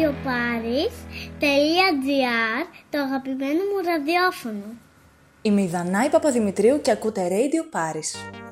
radioparis.gr, το αγαπημένο μου ραδιόφωνο. Είμαι η Δανάη Παπαδημητρίου και ακούτε Radio Paris.